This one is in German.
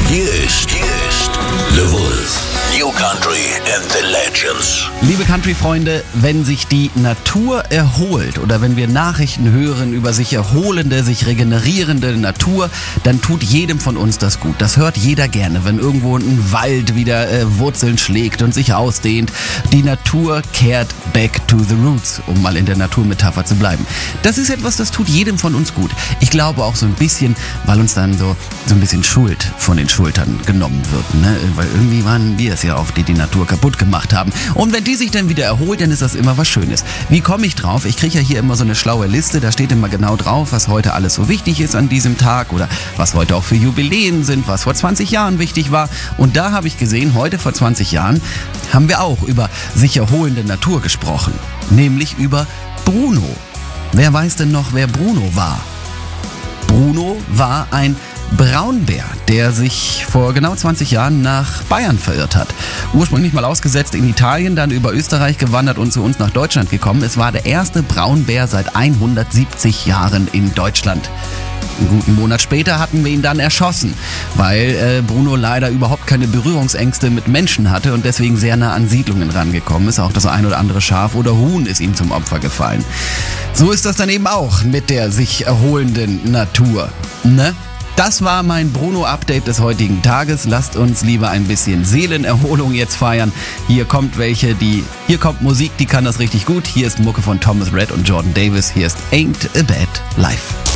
Hier ist The Wolf. New Country and the Legends. Liebe Country-Freunde, wenn sich die Natur erholt oder wenn wir Nachrichten hören über sich erholende, sich regenerierende Natur, dann tut jedem von uns das gut. Das hört jeder gerne, wenn irgendwo ein Wald wieder Wurzeln schlägt und sich ausdehnt. Die Natur kehrt back to the roots, um mal in der Naturmetapher zu bleiben. Das ist etwas, das tut jedem von uns gut. Ich glaube auch so ein bisschen, weil uns dann so ein bisschen Schuld von den Schultern genommen wird, ne? Weil irgendwie waren wir es ja auch, die Natur kaputt gemacht haben. Und wenn die sich dann wieder erholt, dann ist das immer was Schönes. Wie komme ich drauf? Ich kriege ja hier immer so eine schlaue Liste, da steht immer genau drauf, was heute alles so wichtig ist an diesem Tag oder was heute auch für Jubiläen sind, was vor 20 Jahren wichtig war. Und da habe ich gesehen, heute vor 20 Jahren haben wir auch über sich erholende Natur gesprochen. Nämlich über Bruno. Wer weiß denn noch, wer Bruno war? Bruno war ein Braunbär, der sich vor genau 20 Jahren nach Bayern verirrt hat. Ursprünglich mal ausgesetzt in Italien, dann über Österreich gewandert und zu uns nach Deutschland gekommen. Es war der erste Braunbär seit 170 Jahren in Deutschland. Einen guten Monat später hatten wir ihn dann erschossen, weil Bruno leider überhaupt keine Berührungsängste mit Menschen hatte und deswegen sehr nah an Siedlungen rangekommen ist. Auch das ein oder andere Schaf oder Huhn ist ihm zum Opfer gefallen. So ist das dann eben auch mit der sich erholenden Natur, ne? Das war mein Bruno-Update des heutigen Tages. Lasst uns lieber ein bisschen Seelenerholung jetzt feiern. Hier kommt Musik, die kann das richtig gut. Hier ist Mucke von Thomas Rhett und Jordan Davis. Hier ist Ain't a Bad Life.